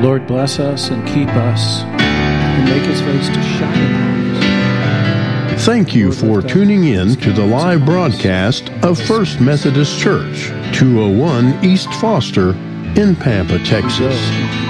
Lord bless us and keep us and make his face to shine upon us. Thank you for tuning in to the live broadcast of First Methodist Church, 201 East Foster in Pampa, Texas.